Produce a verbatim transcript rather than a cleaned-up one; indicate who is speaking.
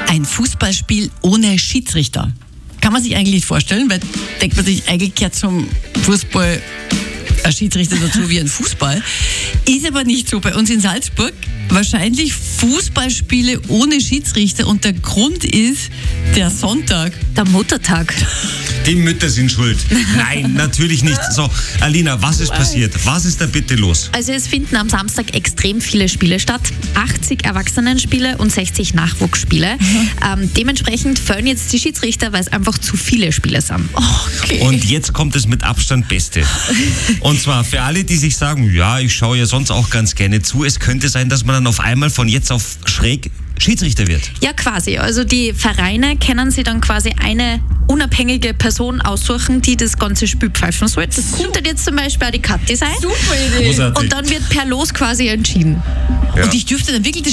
Speaker 1: Ein Fußballspiel ohne Schiedsrichter. Kann man sich eigentlich nicht vorstellen, weil denkt man sich, eigentlich gehört zum Fußball ein Schiedsrichter dazu wie ein Fußball. Ist aber nicht so. Bei uns in Salzburg wahrscheinlich Fußballspiele ohne Schiedsrichter und der Grund ist der Sonntag.
Speaker 2: Der Muttertag.
Speaker 3: Die Mütter sind schuld. Nein, natürlich nicht. So, Alina, was ist passiert? Was ist da bitte los?
Speaker 2: Also es finden am Samstag extrem viele Spiele statt. achtzig Erwachsenenspiele und sechzig Nachwuchsspiele. Mhm. Ähm, dementsprechend fehlen jetzt die Schiedsrichter, weil es einfach zu viele Spiele sind.
Speaker 1: Okay.
Speaker 3: Und jetzt kommt es mit Abstand Beste. Und zwar für alle, die sich sagen, ja, ich schaue ja sonst auch ganz gerne zu. Es könnte sein, dass man dann auf einmal von jetzt auf schräg Schiedsrichter wird.
Speaker 2: Ja, quasi. Also die Vereine können sich dann quasi eine unabhängige Person aussuchen, die das ganze Spiel pfeifen soll. Das könnte jetzt zum Beispiel auch die Kathi sein.
Speaker 1: Super Idee.
Speaker 3: Großartig.
Speaker 2: Und dann wird per Los quasi entschieden.
Speaker 3: Ja.
Speaker 1: Und ich dürfte dann wirklich das